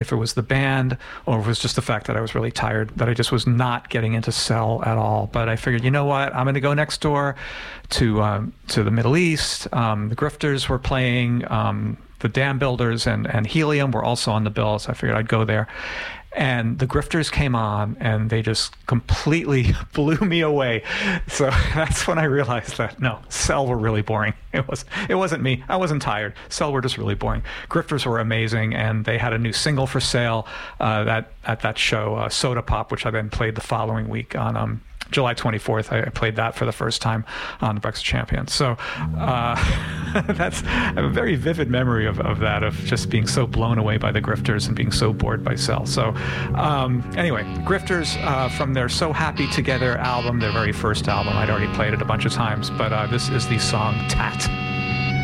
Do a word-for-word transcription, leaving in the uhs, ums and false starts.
if it was the band or if it was just the fact that I was really tired, that I just was not getting into Cell at all. But I figured, you know what, I'm going to go next door to um, to the Middle East. Um, the Grifters were playing, um, the Dam Builders and, and Helium were also on the bill, so I figured I'd go there. And the Grifters came on, and they just completely blew me away. So that's when I realized that, no, Cell were really boring. It was, it wasn't me. I wasn't tired. Cell were just really boring. Grifters were amazing, and they had a new single for sale uh, that at that show, uh, Soda Pop, which I then played the following week on um, July twenty-fourth. I played that for the first time on the Breakfast Champions. So uh, that's I have a very vivid memory of, of that, of just being so blown away by the Grifters and being so bored by Cell. So um, anyway, Grifters uh, from their So Happy Together album, their very first album. I'd already played it a bunch of times, but uh, this is the song Tat.